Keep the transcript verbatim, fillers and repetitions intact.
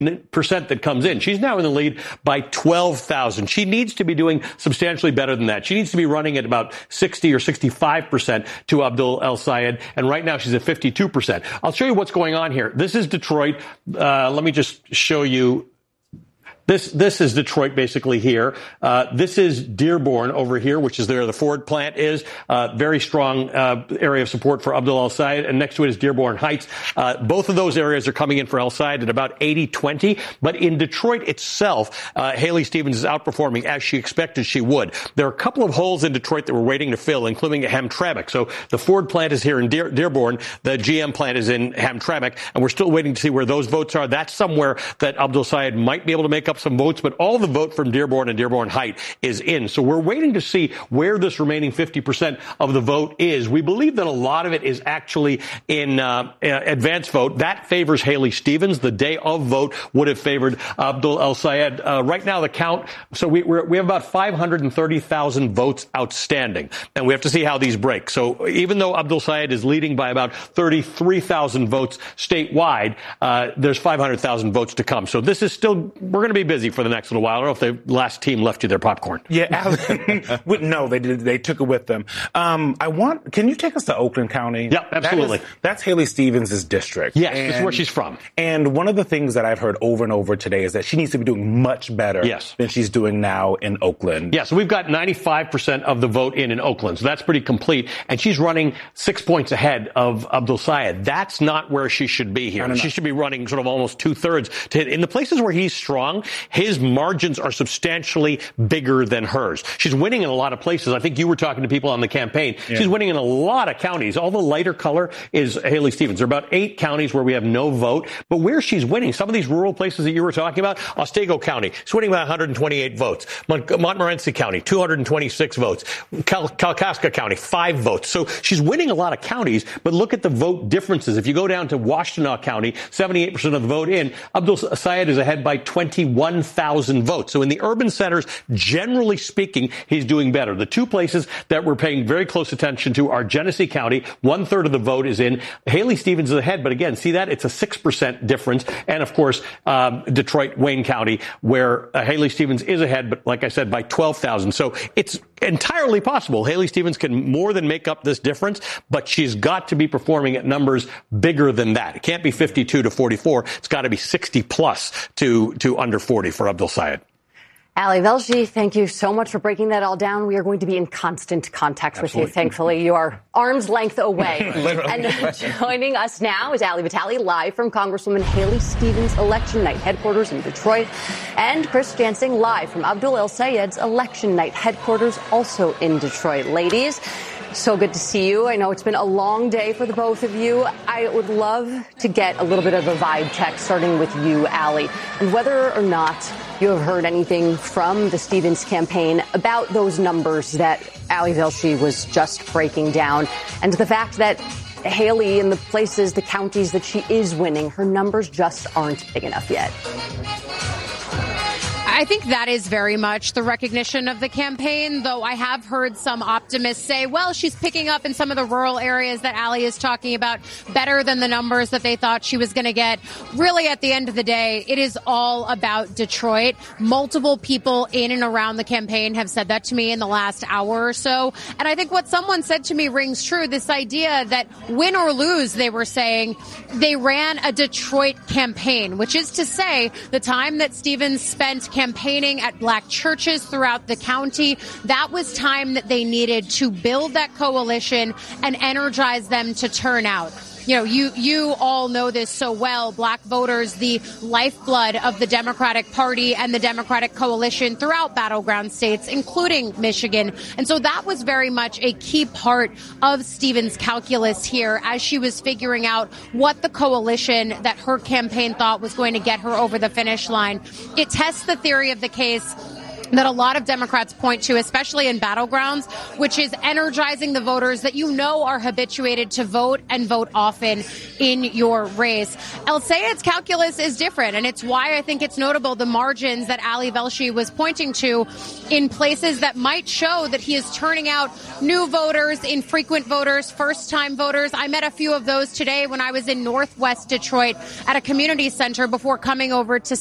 percent that comes in. She's now in the lead by twelve thousand. She needs to be doing substantially better than that. She needs to be running at about sixty or sixty-five percent to Abdul El-Sayed, and right now she's at fifty-two percent. I'll show you what's going on here. This is Detroit. Uh, let me just show you. This this is Detroit basically here. Uh, this is Dearborn over here, which is where the Ford plant is. Uh, very strong uh, area of support for Abdul El-Sayed, and next to it is Dearborn Heights. Uh, both of those areas are coming in for El-Sayed at about eighty twenty. But in Detroit itself, uh, Haley Stevens is outperforming as she expected she would. There are a couple of holes in Detroit that we're waiting to fill, including Hamtramck. So the Ford plant is here in Dear- Dearborn. The G M plant is in Hamtramck, and we're still waiting to see where those votes are. That's somewhere that Abdul El-Sayed might be able to make up some votes, but all the vote from Dearborn and Dearborn Heights is in. So we're waiting to see where this remaining fifty percent of the vote is. We believe that a lot of it is actually in uh, advance vote. That favors Haley Stevens. The day of vote would have favored Abdul El-Sayed. Uh, right now, the count, so we we're, we have about five hundred thirty thousand votes outstanding, and we have to see how these break. So even though Abdul El-Sayed is leading by about thirty-three thousand votes statewide, uh, there's five hundred thousand votes to come. So this is still, we're going to be busy for the next little while. I don't know if the last team left you their popcorn. Yeah, Alan, no, they did. They took it with them. Um, I want. Can you take us to Oakland County? Yeah, absolutely. That is, that's Haley Stevens' district. Yes, and, that's where she's from. And one of the things that I've heard over and over today is that she needs to be doing much better yes. than she's doing now in Oakland. Yeah, so we've got ninety-five percent of the vote in in Oakland, so that's pretty complete. And she's running six points ahead of Abdul El-Sayed. That's not where she should be here. She should be running sort of almost two-thirds to hit. In the places where he's strong, his margins are substantially bigger than hers. She's winning in a lot of places. I think you were talking to people on the campaign. Yeah. She's winning in a lot of counties. All the lighter color is Haley Stevens. There are about eight counties where we have no vote. But where she's winning, some of these rural places that you were talking about, Otsego County, she's winning by one hundred twenty-eight votes. Mont- Montmorency County, two hundred twenty-six votes. Cal- Kalkaska County, five votes. So she's winning a lot of counties, but look at the vote differences. If you go down to Washtenaw County, seventy-eight percent of the vote in, Abdul El-Sayed is ahead by twenty-one thousand votes. So in the urban centers, generally speaking, he's doing better. The two places that we're paying very close attention to are Genesee County. One third of the vote is in. Haley Stevens is ahead. But again, see that? It's a six percent difference. And of course, um, Detroit, Wayne County, where uh, Haley Stevens is ahead, but like I said, by twelve thousand. So it's entirely possible Haley Stevens can more than make up this difference, but she's got to be performing at numbers bigger than that. It can't be fifty-two to forty-four. It's got to be sixty plus to, to under forty for Abdul El-Sayed. Ali Velshi, thank you so much for breaking that all down. We are going to be in constant contact Absolutely. with you. Thankfully, you are arm's length away. And joining us now is Ali Vitale, live from Congresswoman Haley Stevens' election night headquarters in Detroit, and Chris Jansing, live from Abdul El-Sayed's election night headquarters, also in Detroit. Ladies, so good to see you. I know it's been a long day for the both of you. I would love to get a little bit of a vibe check, starting with you, Ali, and whether or not you have heard anything from the Stevens campaign about those numbers that Ali Velshi was just breaking down, and the fact that Haley, in the places, the counties that she is winning, her numbers just aren't big enough yet. I think that is very much the recognition of the campaign, though I have heard some optimists say, well, she's picking up in some of the rural areas that Ali is talking about better than the numbers that they thought she was going to get. Really, at the end of the day, it is all about Detroit. Multiple people in and around the campaign have said that to me in the last hour or so. And I think what someone said to me rings true, this idea that win or lose, they were saying, they ran a Detroit campaign, which is to say the time that Stevens spent campaigning campaigning at black churches throughout the county, that was time that they needed to build that coalition and energize them to turn out. You know, you, you all know this so well. Black voters, the lifeblood of the Democratic Party and the Democratic coalition throughout battleground states, including Michigan. And so that was very much a key part of Stevens' calculus here as she was figuring out what the coalition that her campaign thought was going to get her over the finish line. It tests the theory of the case that a lot of Democrats point to, especially in battlegrounds, which is energizing the voters that you know are habituated to vote and vote often in your race. El-Sayed's calculus is different, and it's why I think it's notable the margins that Ali Velshi was pointing to in places that might show that he is turning out new voters, infrequent voters, first-time voters. I met a few of those today when I was in Northwest Detroit at a community center before coming over to